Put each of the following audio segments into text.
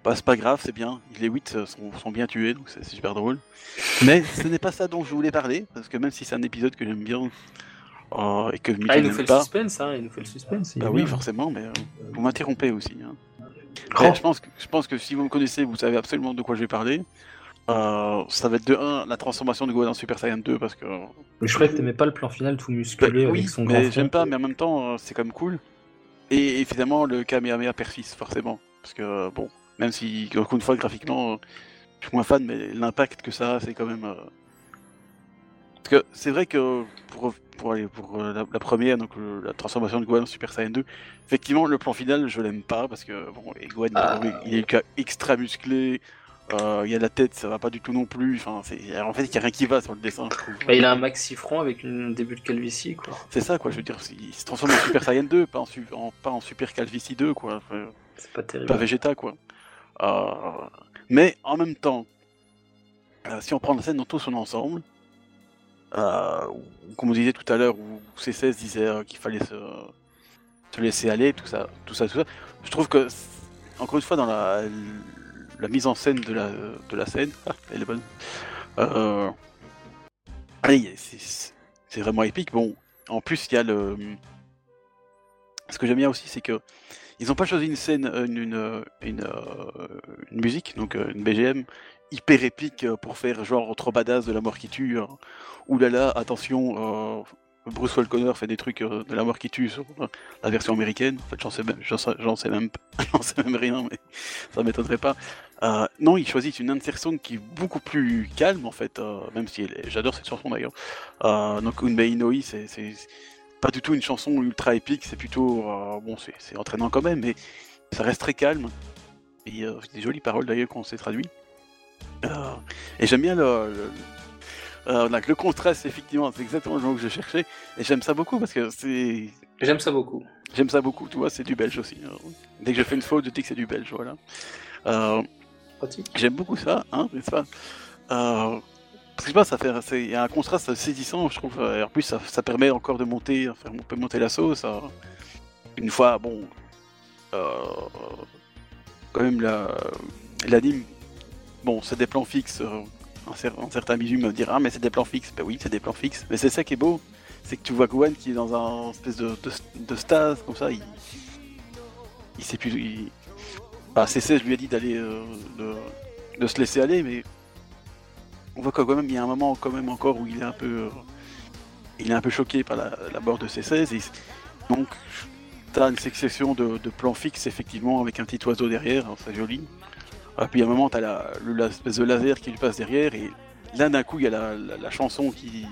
Bah, c'est pas grave, c'est bien. Les 8 sont bien tués, donc c'est super drôle. Mais ce n'est pas ça dont je voulais parler, parce que même si c'est un épisode que j'aime bien, et que Mito il nous n'aime fait le pas, suspense, hein, il nous fait le suspense. bah il est oui, bien. forcément, mais vous m'interrompez aussi. Hein. Oh. Mais je pense que si vous me connaissez, vous savez absolument de quoi je vais parler. Ça va être de 1, la transformation de Gohan en Super Saiyan 2, parce que... Mais je croyais que t'aimais pas le plan final tout musculé oui, avec son grand mais front. j'aime pas, mais en même temps, c'est quand même cool. Et évidemment, le Kamehameha père-fils, forcément. Parce que, bon, même si, encore une fois, graphiquement, je suis moins fan, mais l'impact que ça a, c'est quand même... Parce que c'est vrai que pour la première, donc la transformation de Gohan en Super Saiyan 2, effectivement, le plan final, je l'aime pas, parce que, bon, et Gohan, il est le cas extra musclé, il y a la tête, ça va pas du tout non plus, enfin, en fait, il y a rien qui va sur le dessin, je trouve. Bah, il a un maxi front avec un début de calvitie, quoi. C'est ça, quoi, je veux dire, il se transforme en Super Saiyan 2, pas en Super Calvitie 2, quoi. Enfin, c'est pas terrible. Pas Vegeta, quoi. Mais en même temps, si on prend la scène dans tout son ensemble, comme on disait tout à l'heure, où C16 disait qu'il fallait se laisser aller, tout ça, je trouve que, encore une fois, dans la mise en scène de la scène, elle est bonne. Allez, c'est vraiment épique. Bon, en plus, il y a le... Ce que j'aime bien aussi, c'est que ils n'ont pas choisi une scène, une musique, donc une BGM, hyper épique pour faire genre trop badass de la mort qui tue. Oulala, attention, Bruce O'Connor fait des trucs de la mort qui tue sur la version américaine. En fait, j'en sais même rien, mais ça m'étonnerait pas. Non, ils choisissent une insertion qui est beaucoup plus calme en fait, même si j'adore cette chanson d'ailleurs. Donc Unmei Inoi, c'est pas du tout une chanson ultra épique, c'est plutôt bon, c'est entraînant quand même, mais ça reste très calme. Et des jolies paroles d'ailleurs qu'on s'est traduit. Et j'aime bien le contraste, effectivement, c'est exactement le mot que je cherchais. Et j'aime ça beaucoup parce que c'est. J'aime ça beaucoup. J'aime ça beaucoup, tu vois, c'est du belge aussi. Dès que je fais une faute, je dis que c'est du belge, voilà. Pratique. J'aime beaucoup ça, hein, n'est-ce pas parce que je sais pas, il y a un contraste saisissant, je trouve. Et en plus, ça permet encore de monter, enfin, on peut monter la sauce. Une fois, bon, quand même l'anime, bon, c'est des plans fixes. Un certain bisu me dira, mais c'est des plans fixes. Ben oui, c'est des plans fixes. Mais c'est ça qui est beau, c'est que tu vois Gohan qui est dans un espèce de stase comme ça. Il sait plus. CC, je lui ai dit d'aller de se laisser aller, mais on voit quand même il y a un moment quand même encore où il est un peu choqué par la mort de C16 et donc t'as une succession de plans fixes effectivement avec un petit oiseau derrière, alors c'est joli. Et puis à un moment t'as l'espèce de laser qui lui passe derrière et là d'un coup il y a la chanson qui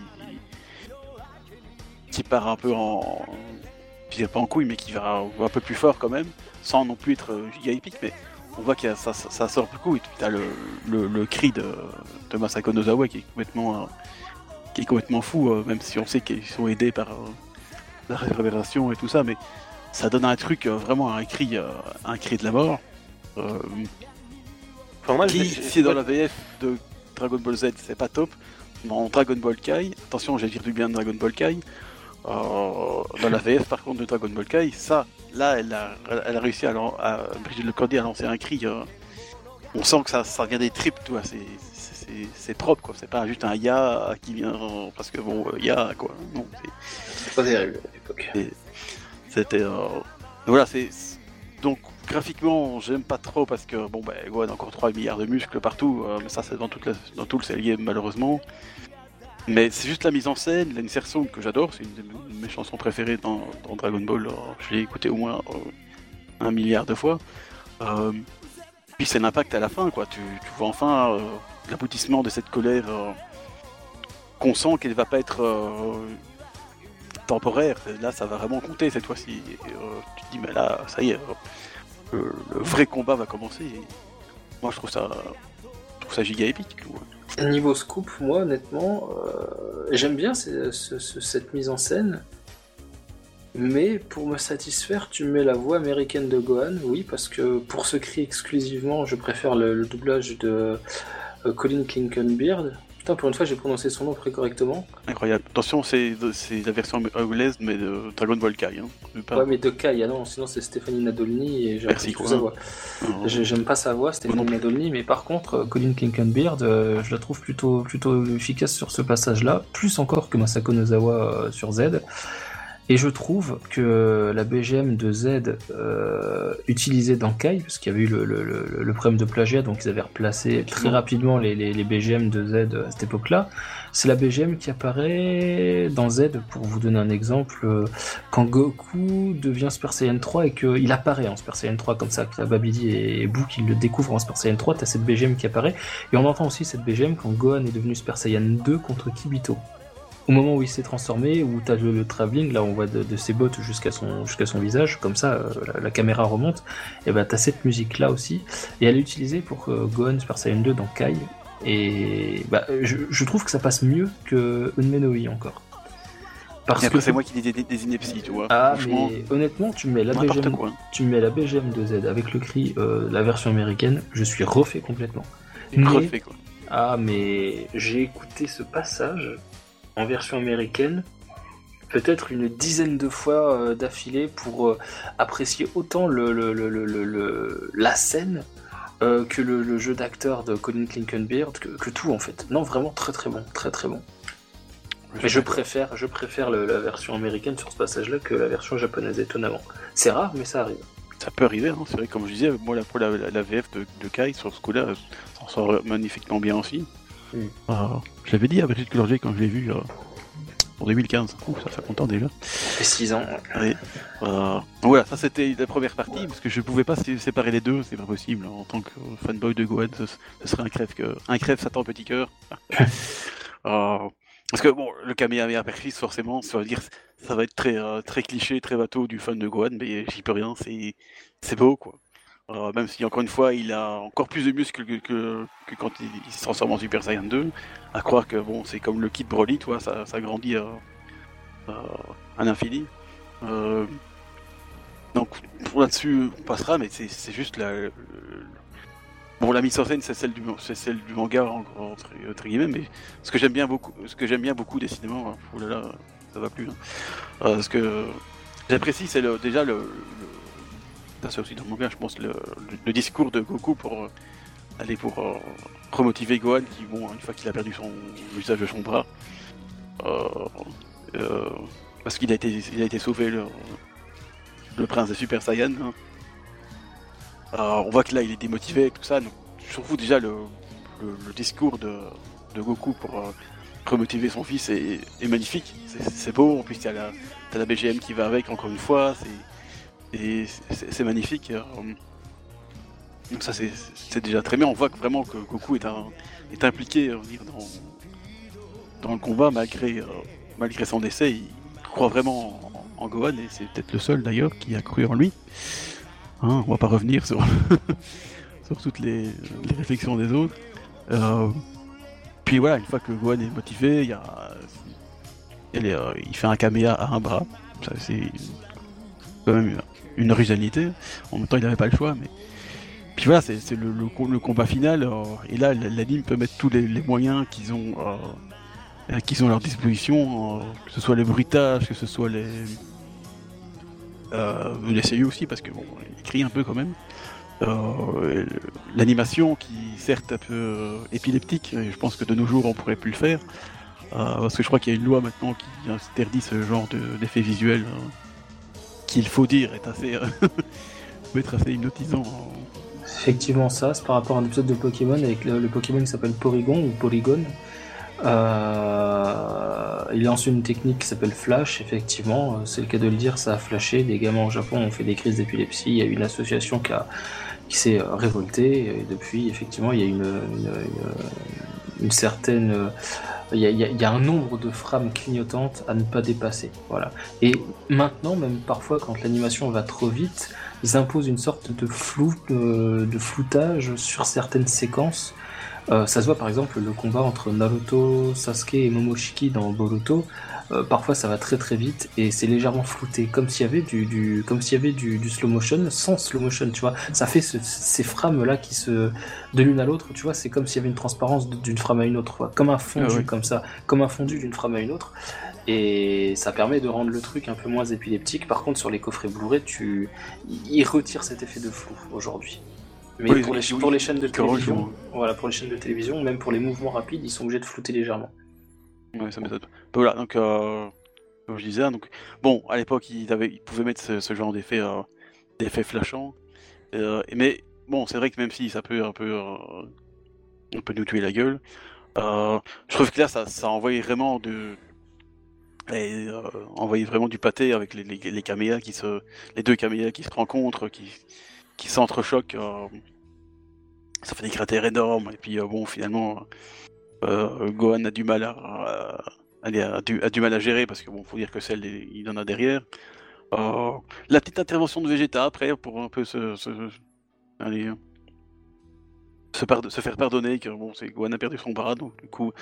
part un peu en... je dirais pas en couille mais qui va un peu plus fort quand même, sans non plus être giga épique, mais on voit que ça sort beaucoup et puis t'as le cri de Masako Nozawa qui est complètement fou, même si on sait qu'ils sont aidés par la réverbération et tout ça, mais ça donne un truc, vraiment un cri de la mort. Si est dans la VF de Dragon Ball Z, c'est pas top. Dans Dragon Ball Kai, attention, j'ai dire du bien de Dragon Ball Kai. Dans la VF par contre de Dragon Ball Kai, ça, là, elle a réussi Brigitte Lecordier a lancé un cri. On sent que ça vient des tripes, tu vois. C'est propre, quoi. C'est pas juste un ya qui vient parce que bon, ya quoi. Non, c'est pas terrible à l'époque. C'était voilà, donc graphiquement, j'aime pas trop parce que bon, Gohan a encore 3 milliards de muscles partout, mais ça c'est dans tout le Cell malheureusement. Mais c'est juste la mise en scène, l'insertion que j'adore, c'est une de mes chansons préférées dans Dragon Ball. Je l'ai écouté au moins 1 milliard de fois. Puis c'est l'impact à la fin, quoi. Tu vois enfin l'aboutissement de cette colère qu'on sent qu'elle va pas être temporaire. Là, ça va vraiment compter cette fois-ci. Tu te dis, mais là, ça y est, le vrai combat va commencer. Et moi, je trouve ça giga épique. Niveau scoop, moi, honnêtement, j'aime bien cette mise en scène. Mais pour me satisfaire, tu mets la voix américaine de Gohan, oui, parce que pour ce cri exclusivement, je préfère le doublage de Colin Clinkenbeard, Putain, pour une fois, j'ai prononcé son nom très correctement. Incroyable. Attention, c'est la version anglaise, mais de Dragon Ball Kai. Hein. Ouais, mais de Kai, non, sinon c'est Stéphanie Nadolny et Merci, sa voix. J'aime pas sa voix, Stéphanie Nadolny, mais par contre, Colin Clinkenbeard, je la trouve plutôt efficace sur ce passage-là, plus encore que Masako Nozawa sur Z. Et je trouve que la BGM de Z utilisée dans Kai, parce qu'il y avait eu le problème de plagiat, donc ils avaient replacé très rapidement les BGM de Z à cette époque-là, c'est la BGM qui apparaît dans Z, pour vous donner un exemple, quand Goku devient Super Saiyan 3 et qu'il apparaît en Super Saiyan 3 comme ça, que Babidi et Boo qui le découvrent en Super Saiyan 3, t'as cette BGM qui apparaît, et on entend aussi cette BGM quand Gohan est devenu Super Saiyan 2 contre Kibito. Au moment où il s'est transformé, où t'as le travelling, là on voit de ses bottes jusqu'à son visage, comme ça la caméra remonte, et bah t'as cette musique là aussi, et elle est utilisée pour Gohan Super Saiyan 2 dans Kai, et bah je trouve que ça passe mieux que Unmenoi encore. Parce que c'est moi qui dis des inepties, tu vois. Ah mais honnêtement, tu me mets la BGM de Z avec le cri, la version américaine, je suis refait complètement. Refait quoi. Ah mais j'ai écouté ce passage en version américaine peut-être une dizaine de fois d'affilée pour apprécier autant la scène que le jeu d'acteur de Colin Clinkenbeard, que tout en fait. Non, vraiment très très bon, très très bon. Mais je préfère la version américaine sur ce passage-là que la version japonaise, étonnamment. C'est rare, mais ça arrive. Ça peut arriver, hein. C'est vrai, comme je disais, moi pour la VF de Kai sur ce coup-là, ça sort magnifiquement bien aussi. Je l'avais dit à Brigitte Clonger quand je l'ai vu en 2015. Ça fait longtemps déjà. Ça fait 6 ans. Ouais. Voilà, ça c'était la première partie, parce que je pouvais pas séparer les deux, c'est pas possible. En tant que fanboy de Gohan, ce serait un crève Satan petit cœur. Parce que bon, le Kamehameha Perfis, forcément, ça va être très cliché, très bateau du fan de Gohan, mais j'y peux rien, c'est beau quoi. Même si encore une fois il a encore plus de muscles que quand il se transforme en Super Saiyan 2, à croire que bon c'est comme le Kid Broly, toi, ça grandit à l'infini. Donc pour là-dessus on passera, mais c'est juste bon, la mise en scène c'est celle du manga entre guillemets, mais ce que j'aime bien beaucoup décidément, oh là là, ça va plus. Hein. Ce que j'apprécie c'est déjà ça c'est aussi dans le manga, je pense, le discours de Goku pour remotiver Gohan, qui, bon, une fois qu'il a perdu l'usage de son bras, parce qu'il a été sauvé, le prince des Super Saiyan. Hein. On voit que là il est démotivé et tout ça, donc je trouve déjà le discours de Goku pour remotiver son fils est magnifique, c'est beau, en plus t'as la BGM qui va avec encore une fois, c'est magnifique. Donc ça c'est déjà très bien. On voit que vraiment que Goku est impliqué dans le combat malgré son décès. Il croit vraiment en Gohan, et c'est peut-être le seul d'ailleurs qui a cru en lui. Hein, on va pas revenir sur toutes les réflexions des autres. Puis voilà, une fois que Gohan est motivé, il fait un Kamehameha à un bras. Ça c'est quand même une originalité. En même temps, il n'avait pas le choix, mais puis voilà, c'est le combat final. Et là, l'anime peut mettre tous les moyens qu'ils ont à leur disposition, que ce soit les bruitages, que ce soit les seiyuu aussi, parce que bon, il crie un peu quand même. L'animation qui certes un peu épileptique, et je pense que de nos jours on pourrait plus le faire, parce que je crois qu'il y a une loi maintenant qui interdit ce genre d'effet visuel. Qu'il faut dire peut être assez hypnotisant. Effectivement, ça, c'est par rapport à un épisode de Pokémon avec le Pokémon qui s'appelle Porygon ou Polygon. Il a ensuite une technique qui s'appelle Flash, effectivement, c'est le cas de le dire, ça a flashé. Des gamins au Japon ont fait des crises d'épilepsie. Il y a une association qui s'est révoltée, et depuis, effectivement, il y a une certaine. Il y a un nombre de frames clignotantes à ne pas dépasser. Voilà. Et maintenant, même parfois, quand l'animation va trop vite, ils imposent une sorte de floutage sur certaines séquences. Ça se voit par exemple le combat entre Naruto, Sasuke et Momoshiki dans Boruto. parfois ça va très très vite et c'est légèrement flouté, comme s'il y avait du slow motion sans slow motion, tu vois. Ça fait ces frames là qui se de l'une à l'autre, tu vois. C'est comme s'il y avait une transparence d'une frame à une autre, quoi. Comme un fondu, ouais. comme ça, comme un fondu d'une frame à une autre. Et ça permet de rendre le truc un peu moins épileptique. Par contre, sur les coffrets Blu-ray, ils retirent cet effet de flou aujourd'hui. Mais Oui, pour les chaînes de télévision, rejoint. voilà, pour les chaînes de télévision, même pour les mouvements rapides, ils sont obligés de flouter légèrement. Ouais, ça m'étonne. Voilà, donc comme je disais, donc bon, à l'époque, ils pouvaient mettre ce genre d'effets flashants, mais bon, c'est vrai que même si ça peut un peu nous tuer la gueule, je trouve que là, ça envoyait vraiment envoyait vraiment du pâté avec les caméas les deux caméas qui se rencontrent, qui s'entrechoquent. Ça fait des cratères énormes, et puis bon, finalement, Gohan a du mal a du mal à gérer, parce que bon, faut dire que celle, il en a derrière. La petite intervention de Vegeta après, pour un peu allez, se faire pardonner, que bon, Gohan a perdu son bras, donc du coup,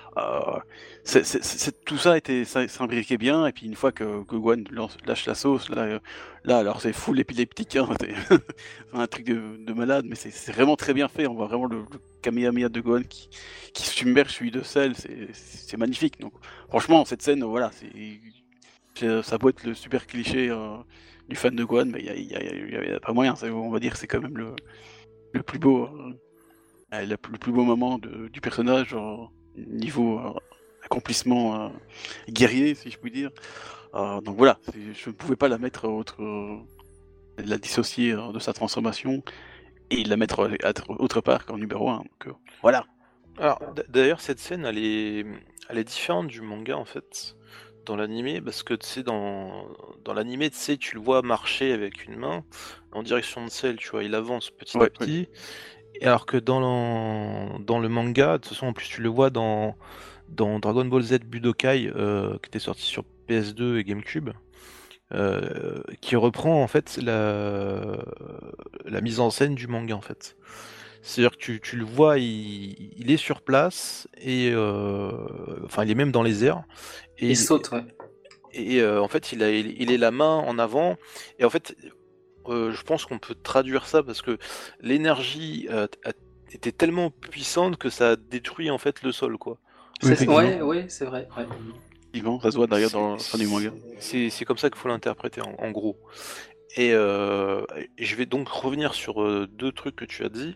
tout ça s'imbriquait bien, et puis une fois que Gohan lâche la sauce, là alors c'est full épileptique, hein, c'est un truc de malade, mais c'est vraiment très bien fait. On voit vraiment le Kamehameha de Gohan qui submerge celui de Cell, c'est magnifique. Donc franchement, cette scène, voilà, ça peut être le super cliché du fan de Gohan, mais il y a pas moyen. On va dire que c'est quand même le plus beau, le plus beau moment du personnage, niveau accomplissement guerrier, si je puis dire. Donc voilà, je ne pouvais pas la mettre la dissocier de sa transformation et la mettre autre part qu'en numéro 1. Donc voilà. Alors, d'ailleurs, cette scène, elle est différente du manga, en fait, dans l'animé, parce que, tu sais, dans l'animé, tu sais, tu le vois marcher avec une main en direction de Cell, tu vois, il avance petit à petit, et alors que dans le manga, de toute façon, en plus, tu le vois dans Dragon Ball Z Budokai, qui était sorti sur PS2 et GameCube, qui reprend, en fait, la mise en scène du manga, en fait. C'est-à-dire que tu le vois, il est sur place, et enfin, il est même dans les airs. Et il saute, ouais. Et en fait, il est la main en avant. Et en fait, je pense qu'on peut traduire ça parce que l'énergie était tellement puissante que ça a détruit en fait le sol, quoi. Ouais, c'est vrai. Ouais. Ça se voit d'ailleurs dans la fin du manga. C'est comme ça qu'il faut l'interpréter, en gros. Et je vais donc revenir sur deux trucs que tu as dit.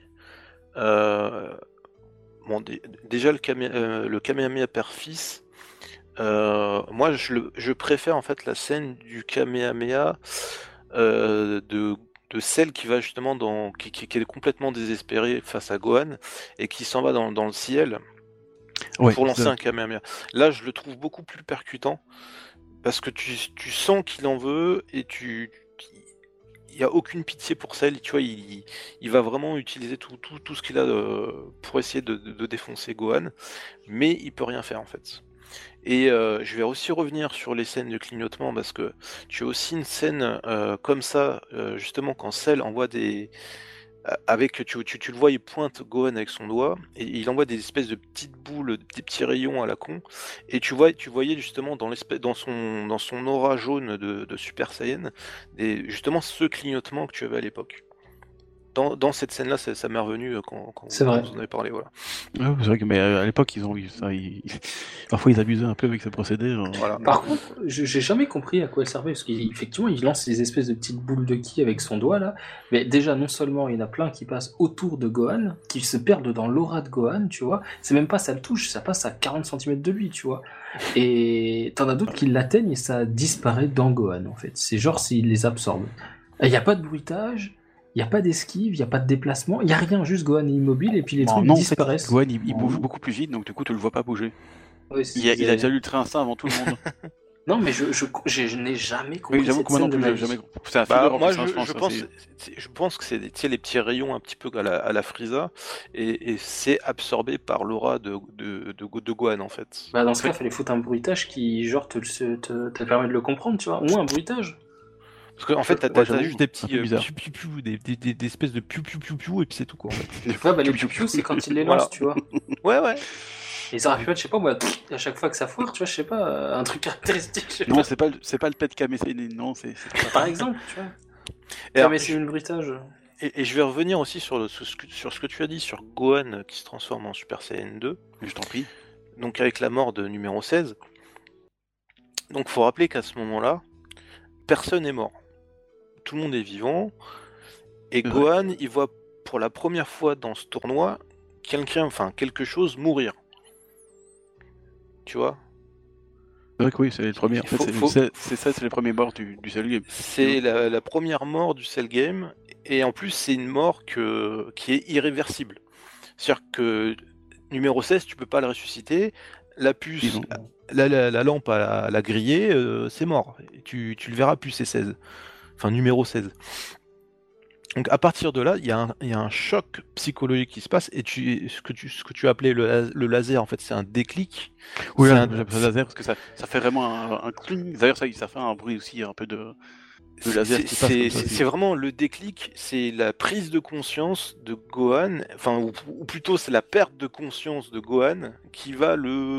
Bon, déjà le Kamehameha père-fils. Moi, je préfère en fait la scène du Kamehameha de Cell qui va justement qui est complètement désespéré face à Gohan et qui s'en va dans le ciel pour lancer un Kamehameha. Là, je le trouve beaucoup plus percutant parce que tu sens qu'il en veut et il n'y a aucune pitié pour Cell, tu vois, il va vraiment utiliser tout ce qu'il a pour essayer de défoncer Gohan, mais il peut rien faire en fait. Et je vais aussi revenir sur les scènes de clignotement parce que tu as aussi une scène comme ça, justement quand Cell envoie avec tu le vois, il pointe Gohan avec son doigt et il envoie des espèces de petites boules, des petits rayons à la con, et tu voyais justement dans son aura jaune de Super Saiyan, justement ce clignotement que tu avais à l'époque. Dans cette scène-là, ça m'est revenu quand C'est vrai. vous en avez parlé, voilà. Ouais, c'est vrai que mais à l'époque parfois ils abusaient un peu avec ce procédé. Voilà. Par contre, j'ai jamais compris à quoi elle servait, parce qu'effectivement, il lance des espèces de petites boules de ki avec son doigt là. Mais déjà, non seulement il y en a plein qui passent autour de Gohan, qui se perdent dans l'aura de Gohan, tu vois. C'est même pas ça le touche, ça passe à 40 cm de lui, tu vois. Et t'en as d'autres qui l'atteignent et ça disparaît dans Gohan en fait. C'est genre s'il les absorbe. Il n'y a pas de bruitage. Il n'y a pas d'esquive, il n'y a pas de déplacement, il n'y a rien, juste Gohan est immobile et puis les trucs disparaissent. En fait, Gohan il bouge beaucoup plus vite, donc du coup tu le vois pas bouger. Ouais, il a déjà l'ultra instinct avant tout le monde. Non, mais je n'ai jamais compris. Oui, j'avoue que moi non plus, jamais compris. C'est un filler, moi, je pense que c'est les petits rayons un petit peu à la Frieza, et c'est absorbé par l'aura de Gohan en fait. Bah dans ce cas, il fallait foutre un bruitage qui genre te permet de le comprendre, tu vois, ou un bruitage. Parce qu'en fait, t'as juste des petits piou-piou, des espèces de piou-piou-piou-piou, et puis c'est tout, quoi, en fait. Ouais, bah les piou-piou, c'est quand il les lance, tu vois. Ouais. Ils auraient pu mettre, je sais pas moi, à chaque fois que ça foire, tu vois, je sais pas, un truc caractéristique. Je sais Non, pas. c'est pas le pet Kamesséné, non, c'est pas Par ça. exemple, tu vois. Et alors, Mais c'est une bruitage. et je vais revenir aussi sur ce que tu as dit sur Gohan qui se transforme en Super Saiyan 2, Je t'en prie. donc avec la mort de numéro 16. Donc faut rappeler qu'à ce moment-là, personne n'est mort. Tout le monde est vivant. Et C'est vrai. Gohan, il voit pour la première fois dans ce tournoi quelque chose mourir. Tu vois? C'est vrai que oui, c'est les premiers. En fait, c'est les premiers morts du Cell Game. C'est la première mort du Cell Game, et en plus c'est une mort qui est irréversible. C'est-à-dire que numéro 16, tu peux pas le ressusciter, la puce, la lampe à la griller, c'est mort. Tu le verras plus, c'est 16. Enfin, numéro 16. Donc à partir de là, il y a un choc psychologique qui se passe, et ce que tu as appelé le laser, en fait, c'est un déclic. Oui, C'est j'appelle ça laser parce que ça fait vraiment un cling. D'ailleurs, ça fait un bruit aussi un peu de laser qui passe comme ça aussi. C'est vraiment le déclic, c'est la prise de conscience de Gohan, enfin, ou plutôt c'est la perte de conscience de Gohan qui va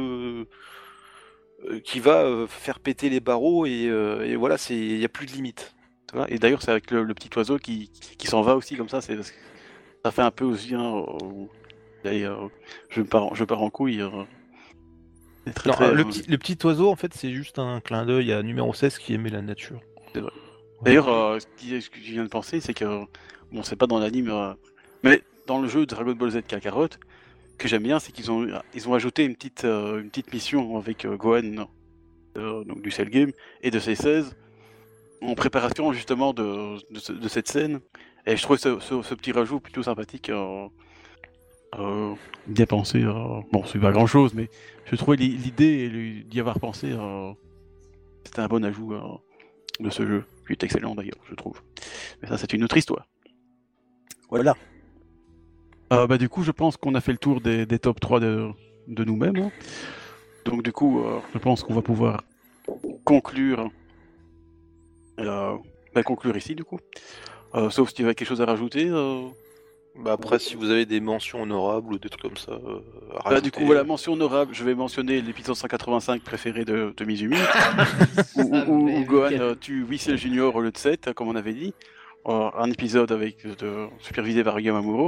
faire péter les barreaux, et voilà, il n'y a plus de limite. Tu vois. Et d'ailleurs, c'est avec le petit oiseau qui s'en va aussi comme ça. Ça fait un peu aussi. Je pars en couille. C'est très, Non, très, le petit oiseau, en fait, c'est juste un clin d'œil à numéro 16 qui aimait la nature. C'est vrai. Ouais. D'ailleurs, ce que je viens de penser, c'est que bon, c'est pas dans l'anime, mais dans le jeu Dragon Ball Z Kakarot, que j'aime bien, c'est qu'ils ont ajouté une petite mission avec Gohan, donc du Cell Game et de C16 en préparation justement de cette scène. Et je trouve ce petit rajout plutôt sympathique, bien pensé. Bon, c'est pas grand chose, mais je trouvais l'idée d'y avoir pensé, c'était un bon ajout de ce jeu, qui est excellent d'ailleurs, je trouve. Mais ça, c'est une autre histoire. Voilà. Bah, du coup, je pense qu'on a fait le tour des top 3 de nous-mêmes. Hein. Donc, du coup, je pense qu'on va pouvoir conclure ici, du coup. Sauf si tu avais quelque chose à rajouter. Bah après, si vous avez des mentions honorables ou des trucs comme ça, à Bah, rajouter. du coup, voilà, mention honorable, je vais mentionner l'épisode 185 préféré de Mizumi, où Gohan tue Whistler Junior au lieu de 7, comme on avait dit. Un épisode supervisé par Yamamuro.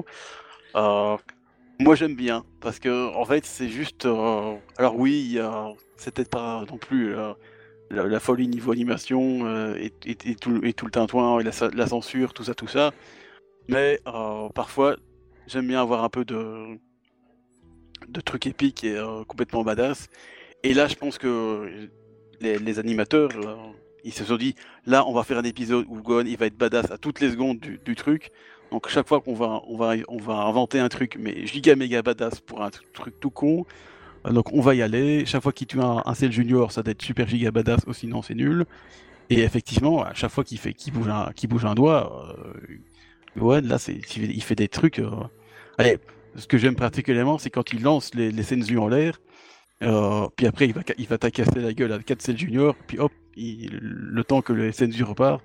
Moi, j'aime bien, parce que, en fait, c'est juste... alors oui, c'est peut-être pas non plus la folie niveau animation, et tout le tintouin, et la censure, tout ça. Mais parfois, j'aime bien avoir un peu de trucs épiques et complètement badass. Et là, je pense que les animateurs, ils se sont dit, là, on va faire un épisode où Gohan, il va être badass à toutes les secondes du truc. Donc chaque fois qu'on va inventer un truc, mais giga méga badass pour un truc tout con, donc on va y aller. Chaque fois qu'il tue un Cell Junior, ça doit être super giga badass, ou sinon c'est nul. Et effectivement, à chaque fois qu'il bouge un doigt, Gohan, là, il fait des trucs. Allez, ce que j'aime particulièrement, c'est quand il lance les Senzu en l'air, puis après il va casser la gueule à 4 Cell Junior, puis hop, le temps que le Senzu repart,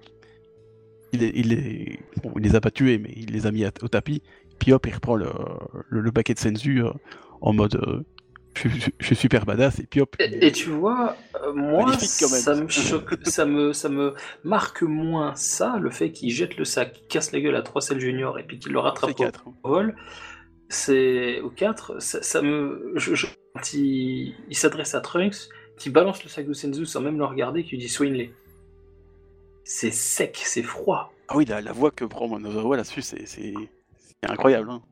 il les a pas tués, mais il les a mis au tapis, puis hop, il reprend le paquet de Senzu en mode je suis super badass, et puis hop. Et tu vois, moi, Magnifique, quand même. ça me choque, ça me marque moins ça, le fait qu'il jette le sac, qu'il casse la gueule à 3 Cell Junior et puis qu'il le rattrape C'est 4. au vol. C'est au 4, quand il s'adresse à Trunks, qui balance le sac de Senzu sans même le regarder, qui lui dit soigne-les. C'est sec, c'est froid. Ah oui, la voix que prend Monozawa là-dessus, c'est incroyable. Hein.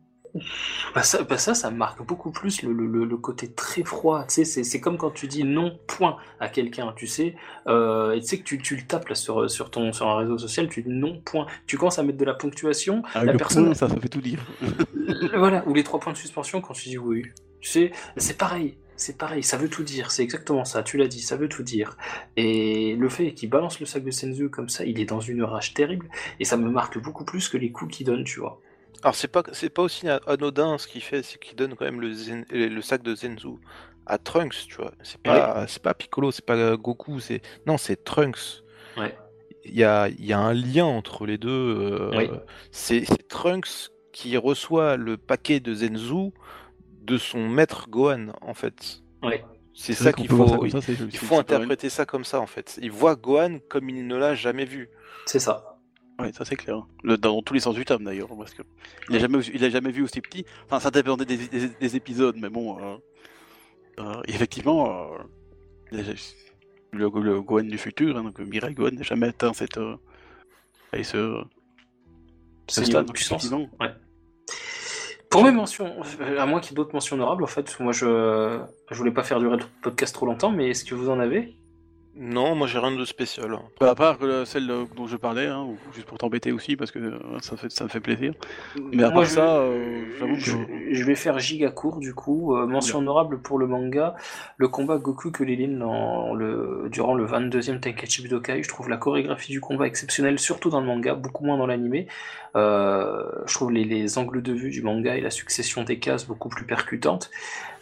Ça marque beaucoup plus le côté très froid. Tu sais, c'est comme quand tu dis non, point à quelqu'un, tu sais. Et tu sais que tu le tapes là, sur un réseau social, tu dis non, point. Tu commences à mettre de la ponctuation. La le personne, point, ça fait tout dire. voilà, ou les 3 points de suspension quand tu dis oui. Tu sais, c'est pareil, ça veut tout dire, c'est exactement ça, tu l'as dit, ça veut tout dire. Et le fait qu'il balance le sac de Senzu comme ça, il est dans une rage terrible, et ça me marque beaucoup plus que les coups qu'il donne, tu vois. Alors c'est pas aussi anodin ce qu'il fait, c'est qu'il donne quand même le sac de Zenzu à Trunks, tu vois. C'est pas Piccolo, c'est pas Goku, c'est Trunks. Ouais. Il y a un lien entre les deux. Oui. C'est Trunks qui reçoit le paquet de Zenzu de son maître Gohan, en fait. Ouais. C'est vrai ça qu'on qu'il peut voir ça faut, comme il ça, c'est faut pas mal. interpréter ça comme ça, en fait. Il voit Gohan comme il ne l'a jamais vu. C'est ça. Ouais, ça c'est clair. Dans tous les sens du terme d'ailleurs, parce que il a jamais vu aussi petit. Enfin, ça dépendait des épisodes, mais bon, effectivement, il a- le Gohan du futur, hein, donc Mirai Gohan n'a jamais atteint et ce C'est niveau stade, de donc puissance. effectivement. Ouais. Pour mes mentions, à moins qu'il y ait d'autres mentions honorables, en fait, moi je voulais pas faire durer le podcast trop longtemps, mais est-ce que vous en avez? Non, moi j'ai rien de spécial. À part celle dont je parlais, hein, ou juste pour t'embêter aussi, parce que ça me fait plaisir. Mais à Moi, part ça, j'avoue que... je vais faire giga court du coup. Mention honorable pour le manga, le combat Goku Kulilin durant le 22e Tenkaichi Budokai. Je trouve la chorégraphie du combat exceptionnelle, surtout dans le manga, beaucoup moins dans l'animé. Je trouve les angles de vue du manga et la succession des cases beaucoup plus percutantes.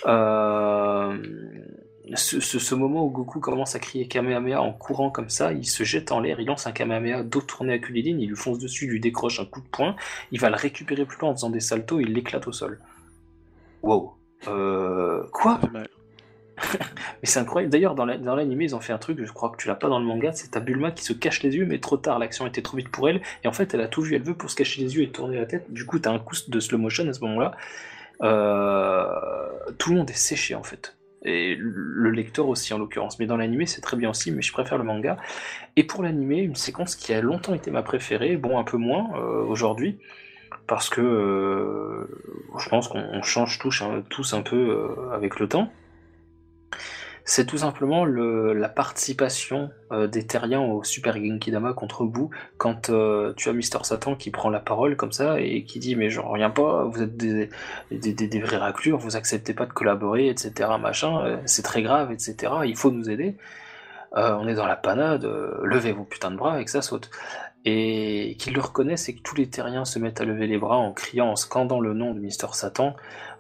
Ce moment où Goku commence à crier Kamehameha en courant comme ça, il se jette en l'air, il lance un Kamehameha dos tourné à Kulilin, il lui fonce dessus, il lui décroche un coup de poing, il va le récupérer plus loin en faisant des saltos, il l'éclate au sol. Wow. Quoi? Ça fait mal. Mais c'est incroyable. D'ailleurs, dans l'anime, ils ont fait un truc, je crois que tu l'as pas dans le manga, c'est ta Bulma qui se cache les yeux, mais trop tard, l'action était trop vite pour elle, et en fait, elle a tout vu, elle veut pour se cacher les yeux et tourner la tête, du coup, t'as un coup de slow motion à ce moment-là. Tout le monde est séché, en fait. Et le lecteur aussi en l'occurrence, mais dans l'animé c'est très bien aussi, mais je préfère le manga. Et pour l'animé, une séquence qui a longtemps été ma préférée, bon un peu moins aujourd'hui, parce que je pense qu'on change tous un peu avec le temps. C'est tout simplement la participation des Terriens au Super Genkidama contre Boo, quand tu as Mister Satan qui prend la parole comme ça et qui dit mais j'en reviens pas, vous êtes des vrais raclures, vous acceptez pas de collaborer, etc. machin, c'est très grave, etc. Il faut nous aider. On est dans la panade, levez vos putains de bras et que ça saute. Et qu'ils le reconnaissent et que tous les Terriens se mettent à lever les bras en criant, en scandant le nom de Mister Satan.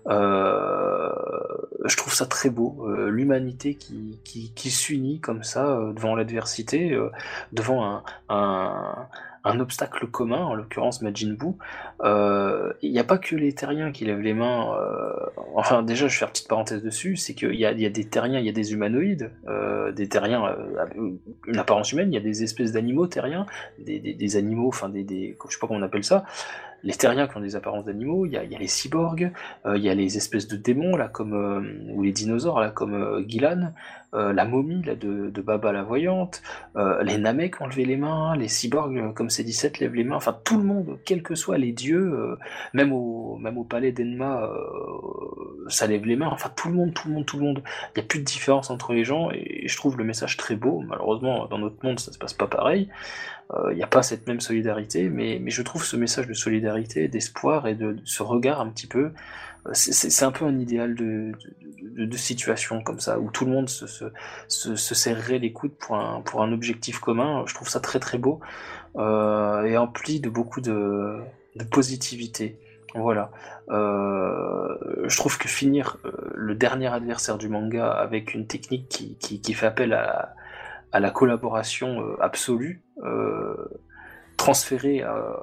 Je trouve ça très beau, l'humanité qui s'unit comme ça devant l'adversité, devant un obstacle commun, en l'occurrence Majin Buu. Il n'y a pas que les Terriens qui lèvent les mains. Enfin, déjà, je vais faire une petite parenthèse dessus, c'est qu'il y a des Terriens, il y a des humanoïdes, des Terriens, une apparence humaine, il y a des espèces d'animaux terriens, des animaux, enfin je sais pas comment on appelle ça. Les Terriens qui ont des apparences d'animaux, il y a les cyborgs, il y a les espèces de démons là ou les dinosaures là comme Gilan, la momie là de Baba la voyante, les Namek ont levé les mains, les cyborgs comme C17 lèvent les mains, enfin tout le monde, quels que soient les dieux, même au palais d'Enma, ça lève les mains, enfin tout le monde, il n'y a plus de différence entre les gens et je trouve le message très beau. Malheureusement dans notre monde ça se passe pas pareil. Il n'y a pas cette même solidarité, mais je trouve ce message de solidarité, d'espoir et de ce regard un petit peu, c'est un peu un idéal de situation comme ça, où tout le monde se serrerait les coudes pour un objectif commun. Je trouve ça très très beau et empli de beaucoup de positivité. Voilà. Je trouve que finir le dernier adversaire du manga avec une technique qui fait appel à la collaboration absolue, transférée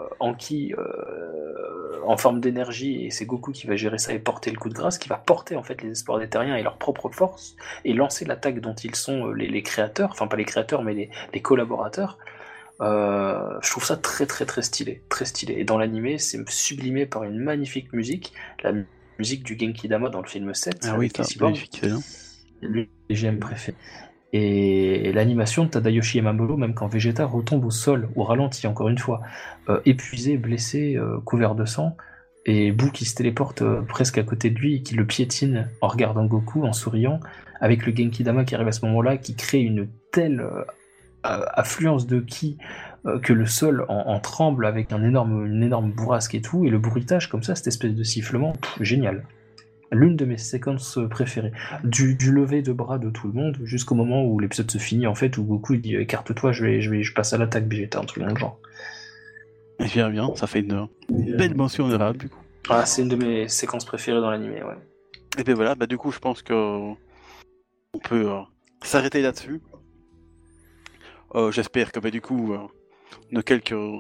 en forme d'énergie, et c'est Goku qui va gérer ça et porter le coup de grâce, qui va porter en fait les espoirs des Terriens et leur propre force, et lancer l'attaque dont ils sont les créateurs, enfin pas les créateurs mais les collaborateurs. Je trouve ça très très très stylé, très stylé. Et dans l'animé, c'est sublimé par une magnifique musique, la musique du Genkidama dans le film 7. Ah oui, c'est magnifique, c'est bien. L'une des GM préférées. Et l'animation de Tadayoshi Yamamuro, même quand Vegeta retombe au sol, au ralenti encore une fois, épuisé, blessé, couvert de sang, et Boo qui se téléporte presque à côté de lui et qui le piétine en regardant Goku, en souriant, avec le Genkidama qui arrive à ce moment-là, qui crée une telle affluence de ki que le sol en tremble avec une énorme bourrasque et tout, et le bruitage comme ça, cette espèce de sifflement, génial. L'une de mes séquences préférées. Du lever de bras de tout le monde jusqu'au moment où l'épisode se finit, en fait, où Goku il dit écarte-toi, je passe à l'attaque, Vegeta, un truc dans le genre. Bien, ça fait une belle mention honorable du coup. Ah, c'est une de mes séquences préférées dans l'anime, ouais. Et bien voilà, du coup je pense que on peut s'arrêter là-dessus. J'espère que du coup nos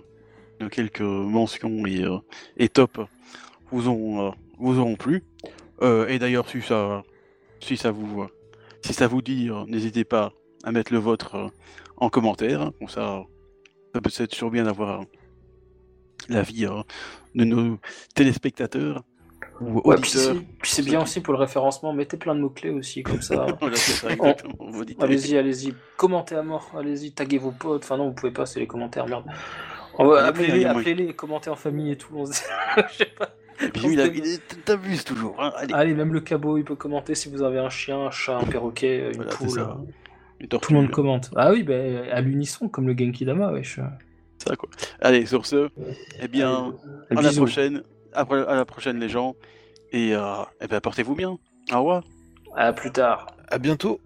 quelques mentions et top vous auront plu. Et d'ailleurs, si ça vous dit, n'hésitez pas à mettre le vôtre en commentaire. Hein, comme ça peut être toujours bien d'avoir l'avis de nos téléspectateurs ou Ouais, puis auditeurs. c'est bien aussi pour le référencement, mettez plein de mots-clés aussi, comme ça. Voilà, c'est ça, exactement. Vous dites- Allez-y, commentez à mort, allez-y, taguez vos potes, enfin non, vous pouvez pas, c'est les commentaires, merde. Il y a moyen. Appelez-les, commentez en famille et tout, je sais pas. Et puis lui, t'abuses toujours. Hein. Allez, même le cabot, il peut commenter si vous avez un chien, un chat, un perroquet, une Voilà, c'est poule. ça. Une Tout tortue, le monde commente. Ah oui, à l'unisson, comme le Genki Dama, wesh. ça quoi. Allez, sur ce, eh bien, à la Bisous. prochaine. À la prochaine, les gens. Et ben, portez-vous bien. Au revoir. À plus tard. À bientôt.